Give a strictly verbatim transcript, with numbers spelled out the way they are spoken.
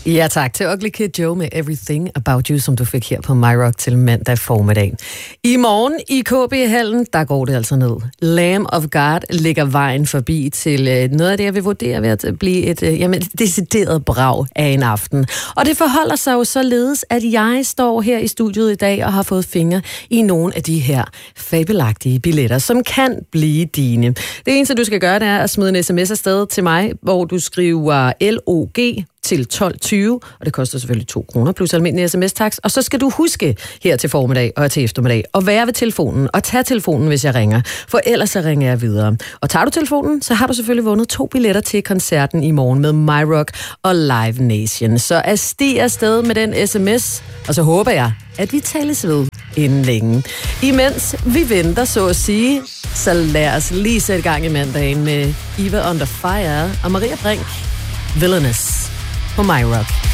Ja tak, til Ugly Kid Joe med Everything About You, som du fik her på MyRock til mandag formiddag. I morgen i K B-hallen, der går det altså ned. Lamb of God ligger vejen forbi til øh, noget af det, jeg vil vurdere ved at blive et øh, jamen, decideret brag af en aften. Og det forholder sig jo således, at jeg står her i studiet i dag og har fået fingre i nogle af de her fabelagtige billetter, som kan blive dine. Det eneste, du skal gøre, det er at smide en sms afsted til mig, hvor du skriver L O G til tolv tyve, og det koster selvfølgelig to kroner plus almindelig sms-taks, og så skal du huske her til formiddag og til eftermiddag at være ved telefonen, og tage telefonen, hvis jeg ringer, for ellers så ringer jeg videre. Og tager du telefonen, så har du selvfølgelig vundet to billetter til koncerten i morgen med MyRock og Live Nation. Så afstig afsted med den sms, og så håber jeg, at vi tales ved inden længe. Imens vi venter, så at sige, så lad os lige sætte gang i mandagen med Eva Under Fire og Maria Brink, Villainous på MyRock.